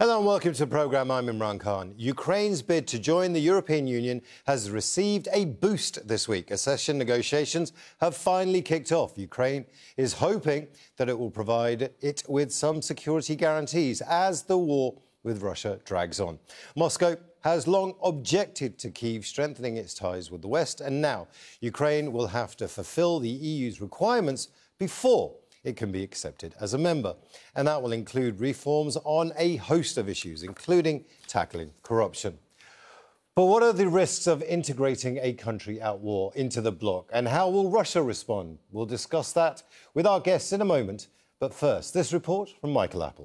Hello and welcome to the programme. I'm Imran Khan. Ukraine's bid to join the European Union has received a boost this week. Accession negotiations have finally kicked off. Ukraine is hoping that it will provide it with some security guarantees as the war with Russia drags on. Moscow has long objected to Kyiv strengthening its ties with the West, and now Ukraine will have to fulfil the EU's requirements before it can be accepted as a member. And that will include reforms on a host of issues, including tackling corruption. But what are the risks of integrating a country at war into the bloc? And how will Russia respond? We'll discuss that with our guests in a moment. But first, this report from Michael Apple.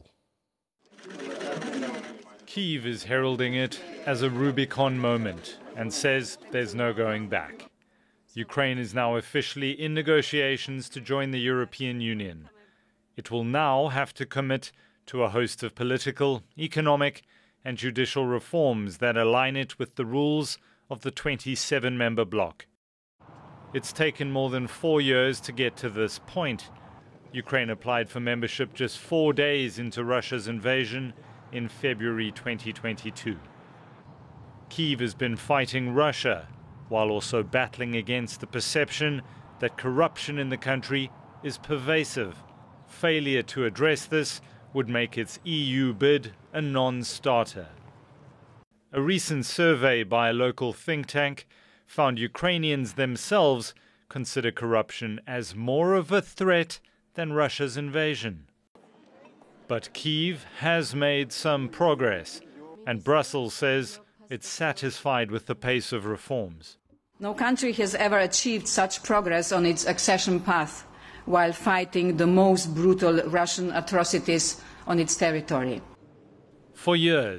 Kyiv is heralding it as a Rubicon moment and says there's no going back. Ukraine is now officially in negotiations to join the European Union. It will now have to commit to a host of political, economic and judicial reforms that align it with the rules of the 27-member bloc. It's taken more than 4 years to get to this point. Ukraine applied for membership just 4 days into Russia's invasion in February 2022. Kyiv has been fighting Russia, while also battling against the perception that corruption in the country is pervasive. Failure to address this would make its EU bid a non-starter. A recent survey by a local think tank found Ukrainians themselves consider corruption as more of a threat than Russia's invasion. But Kyiv has made some progress, and Brussels says it's satisfied with the pace of reforms. No country has ever achieved such progress on its accession path while fighting the most brutal Russian atrocities on its territory. For years,